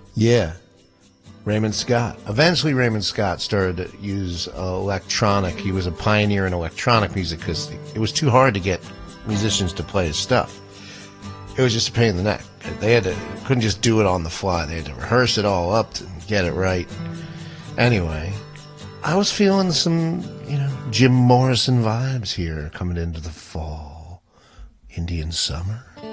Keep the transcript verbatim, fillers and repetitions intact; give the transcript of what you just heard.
Yeah. Raymond Scott. Eventually, Raymond Scott started to use uh, electronic. He was a pioneer in electronic music because it was too hard to get musicians to play his stuff. It was just a pain in the neck. They had to couldn't just do it on the fly. They had to rehearse it all up to get it right. Anyway, I was feeling some, you know, Jim Morrison vibes here coming into the fall, Indian summer.